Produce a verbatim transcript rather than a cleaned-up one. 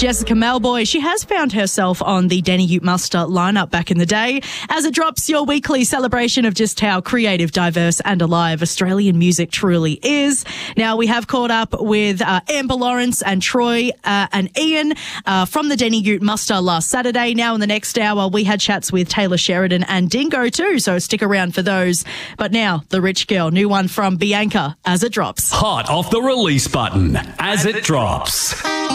Jessica Malboy, she has found herself on the Danny Ute Muster lineup back in the day. As it drops, your weekly celebration of just how creative, diverse and alive Australian music truly is. Now, we have caught up with uh, Amber Lawrence and Troy uh, and Ian uh, from the Danny Ute Muster last Saturday. Now, in the next hour, we had chats with Taylor Sheridan and Dingo too, so stick around for those. But now, The Rich Girl, new one from Bianca, as it drops. Hot off the release button, as it drops.